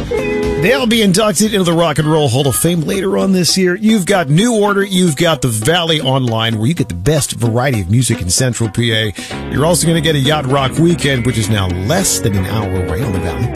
They'll be inducted into the Rock and Roll Hall of Fame later on this year. You've got New Order, you've got the Valley Online, where you get the best variety of music in Central PA. You're also going to get a Yacht Rock Weekend, which is now less than an hour away on the Valley.